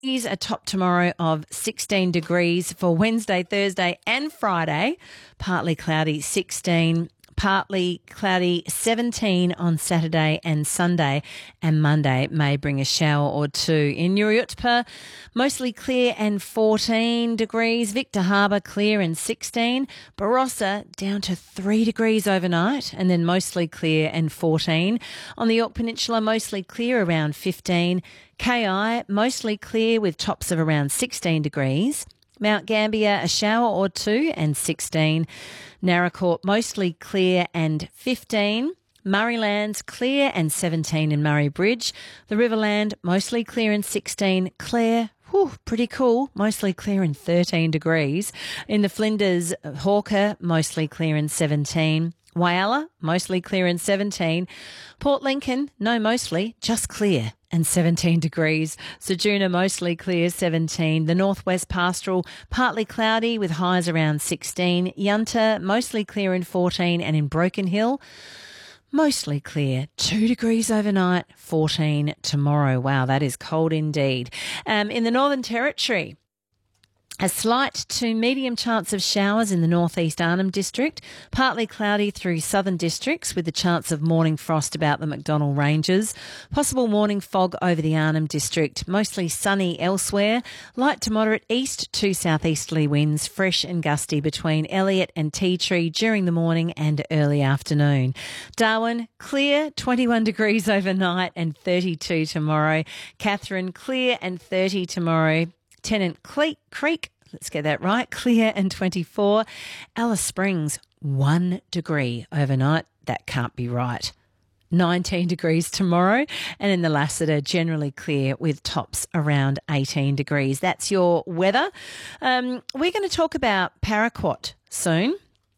A top tomorrow of 16 degrees for Wednesday, Thursday and Friday. Partly cloudy 16, partly cloudy 17 on Saturday and Sunday, and Monday may bring a shower or two. In Nuruyutpa, mostly clear and 14 degrees. Victor Harbour, clear and 16. Barossa, down to 3 degrees overnight, and then mostly clear and 14. On the Yorke Peninsula, mostly clear, around 15. KI, mostly clear with tops of around 16 degrees. Mount Gambier, a shower or two and 16. Naracoorte, mostly clear and 15. Murraylands, clear and 17 in Murray Bridge. The Riverland, mostly clear and 16. Clare, pretty cool, mostly clear and 13 degrees. In the Flinders, Hawker, mostly clear and 17. Whyalla, mostly clear and 17. Port Lincoln, no mostly, just clear and 17 degrees. Ceduna, mostly clear, 17. The Northwest Pastoral, partly cloudy with highs around 16. Yunta, mostly clear and 14. And in Broken Hill, mostly clear, 2 degrees overnight, 14 tomorrow. Wow, that is cold indeed. In the Northern Territory, a slight to medium chance of showers in the northeast Arnhem District, partly cloudy through southern districts with the chance of morning frost about the McDonnell Ranges. Possible morning fog over the Arnhem District, mostly sunny elsewhere. Light to moderate east to southeasterly winds, fresh and gusty between Elliot and Tea Tree during the morning and early afternoon. Darwin, clear, 21 degrees overnight and 32 tomorrow. Catherine, clear and 30 tomorrow. Tennant Creek, let's get that right, clear and 24. Alice Springs, 1 degree overnight. That can't be right. 19 degrees tomorrow. And in the Lassiter, generally clear with tops around 18 degrees. That's your weather. We're going to talk about paraquat soon.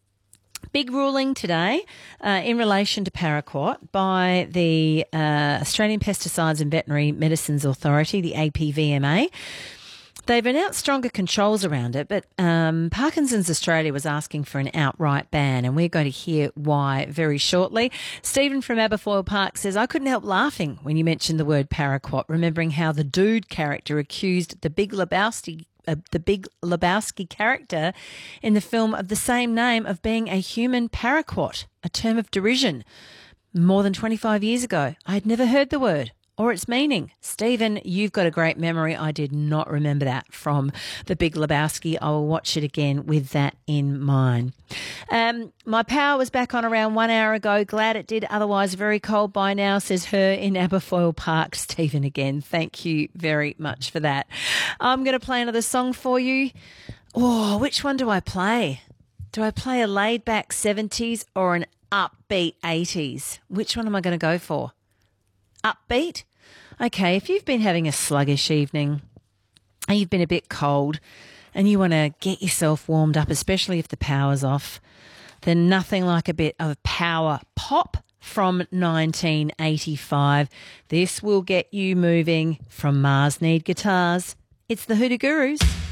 Big ruling today in relation to paraquat by the Australian Pesticides and Veterinary Medicines Authority, the APVMA. They've announced stronger controls around it, but Parkinson's Australia was asking for an outright ban, and we're going to hear why very shortly. Stephen from Aberfoyle Park says, I couldn't help laughing when you mentioned the word paraquat, remembering how the Dude character accused the Big Lebowski character in the film of the same name of being a human paraquat, a term of derision, more than 25 years ago. I had never heard the word or its meaning. Stephen, you've got a great memory. I did not remember that from The Big Lebowski. I will watch it again with that in mind. My power was back on around 1 hour ago. Glad it did. Otherwise, very cold by now, says her in Aberfoyle Park. Stephen again. Thank you very much for that. I'm going to play another song for you. Oh, which one do I play? Do I play a laid-back 70s or an upbeat 80s? Which one am I going to go for? Upbeat? Okay, if you've been having a sluggish evening and you've been a bit cold and you want to get yourself warmed up, especially if the power's off, then nothing like a bit of power pop from 1985. This will get you moving from Mars Need Guitars. It's the Hoodoo Gurus.